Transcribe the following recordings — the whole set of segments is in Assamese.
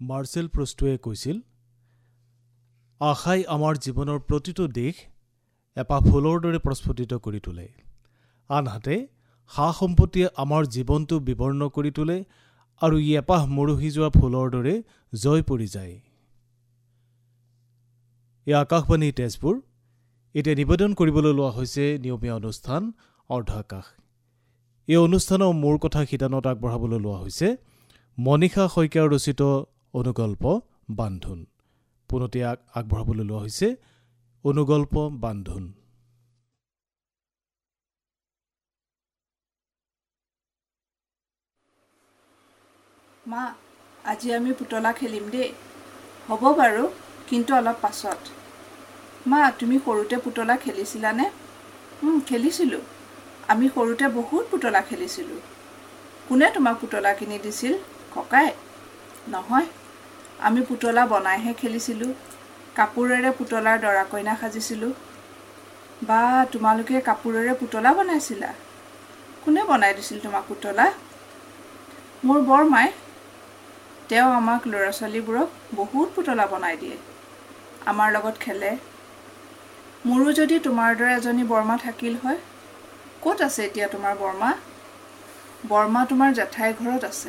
মাৰ্চেল প্ৰষ্টুৱে কৈছিল, আশাই আমাৰ জীৱনৰ প্ৰতিটো দিশ এপাহ ফুলৰ দৰে প্ৰস্ফুটিত কৰি তোলে। আনহাতে সা-সম্পত্তিয়ে আমাৰ জীৱনটো বিবৰ্ণ কৰি তোলে আৰু ই এপাহ মৰহি যোৱা ফুলৰ দৰে জয় পৰি যায়। এই আকাশবাণী তেজপুৰ এতিয়া নিবেদন কৰিবলৈ লোৱা হৈছে নিয়মীয়া অনুষ্ঠান অৰ্ধআকাশ। এই অনুষ্ঠানৰ মোৰ কথা শিতানত আগবঢ়াবলৈ লোৱা হৈছে মনীষা শইকীয়াৰ ৰচিত অনুগল্প বান্ধোন। পুনতে আগবঢ়াবলৈ লোৱা হৈছে অনুগল্প বান্ধোন। মা, আজি আমি পুতলা খেলিম দেই। হ'ব বাৰু, কিন্তু অলপ পাছত। মা, তুমি সৰুতে পুতলা খেলিছিলানে? খেলিছিলোঁ। আমি সৰুতে বহুত পুতলা খেলিছিলোঁ। কোনে তোমাক পুতলা কিনি দিছিল? ককাই? নহয়, আমি পুতলা বনাইহে খেলিছিলোঁ। কাপোৰেৰে পুতলাৰ দৰা কইনা সাজিছিলোঁ। বা, তোমালোকে কাপোৰেৰে পুতলা বনাইছিলা? কোনে বনাই দিছিল তোমাক পুতলা? মোৰ বৰমাই। তেওঁ আমাক ল'ৰা ছোৱালীবোৰক বহুত পুতলা বনাই দিয়ে। আমাৰ লগত খেলে। মোৰো যদি তোমাৰ দৰে এজনী বৰমা থাকিল হয়। ক'ত আছে এতিয়া তোমাৰ বৰমা? বৰমা তোমাৰ জেঠাইৰ ঘৰত আছে।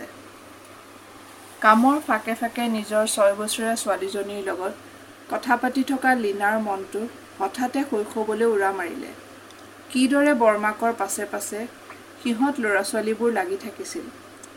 কামৰ ফাকে ফাকে নিজৰ 6 বছৰীয়া ছোৱালীজনীৰ লগত কথা পাতি থকা লীনাৰ মনটো হঠাতে শৈশৱলৈ উৰা মাৰিলে। কিদৰে বৰমাকৰ পাছে পাছে সিহঁত ল'ৰা ছোৱালীবোৰ লাগি থাকিছিল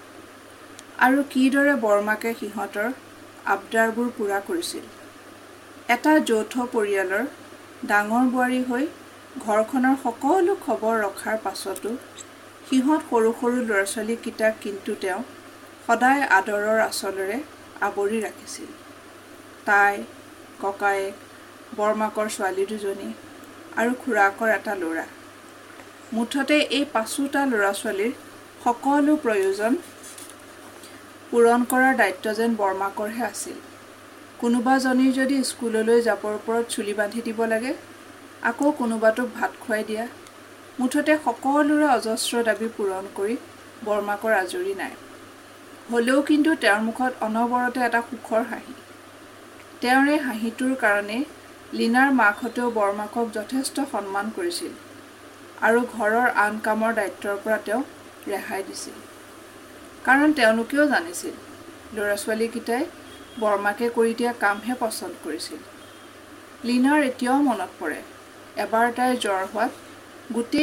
আৰু কিদৰে বৰমাকে সিহঁতৰ আবদাৰবোৰ পূৰা কৰিছিল। এটা যৌথ পৰিয়ালৰ ডাঙৰ বোৱাৰী হৈ ঘৰখনৰ সকলো খবৰ ৰখাৰ পাছতো সিহঁত সৰু সৰু ল'ৰা ছোৱালীকেইটাক কিন্তু তেওঁ সদায় আদৰৰ আঁচলেৰে আৱৰি ৰাখিছিল। তাই, ককায়েক, বৰমাকৰ ছোৱালী দুজনী আৰু খুৰাকৰ এটা ল'ৰা। মুঠতে এই 5টা ল'ৰা ছোৱালীৰ সকলো প্ৰয়োজন পূৰণ কৰাৰ দায়িত্ব যেন বৰমাকৰহে আছিল। কোনোবাজনীৰ যদি স্কুললৈ যাবৰ ওপৰত চুলি বান্ধি দিব লাগে, আকৌ কোনোবাটোক ভাত খুৱাই দিয়া, মুঠতে সকলোৰে অজস্ৰ দাবী পূৰণ কৰি বৰমাকৰ আজৰি নাই। হ'লেও কিন্তু তেওঁৰ মুখত অনবৰতে এটা সুখৰ হাঁহি। তেওঁৰ এই হাঁহিটোৰ কাৰণেই লীনাৰ মাকহঁতেও বৰমাকক যথেষ্ট সন্মান কৰিছিল আৰু ঘৰৰ আন কামৰ দায়িত্বৰ পৰা তেওঁক ৰেহাই দিছিল। কাৰণ তেওঁলোকেও জানিছিল ল'ৰা ছোৱালীকেইটাই বৰমাকে কৰি দিয়া কামহে পচন্দ কৰিছিল। লীনাৰ এতিয়াও মনত পৰে, এবাৰ তাইৰ জ্বৰ হোৱাত গোটেই